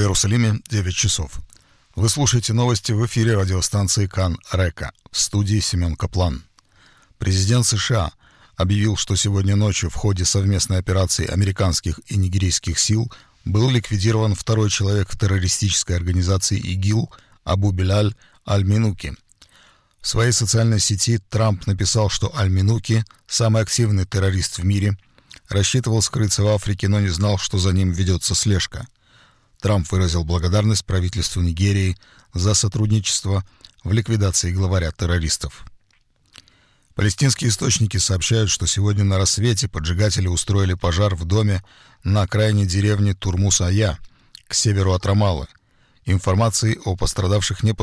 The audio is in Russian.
Иерусалиме 9 часов. Вы слушаете новости в эфире радиостанции Кан-Река. В студии Семен Каплан. Президент США объявил, что сегодня ночью в ходе совместной операции американских и нигерийских сил был ликвидирован второй человек в террористической организации ИГИЛ Абу Билаль Аль-Минуки. В своей социальной сети Трамп написал, что Аль-Минуки, самый активный террорист в мире, рассчитывал скрыться в Африке, но не знал, что за ним ведется слежка. Трамп выразил благодарность правительству Нигерии за сотрудничество в ликвидации главаря террористов. Палестинские источники сообщают, что сегодня на рассвете поджигатели устроили пожар в доме на окраине деревни Турмус-Ая, к северу от Рамаллы. Информации о пострадавших не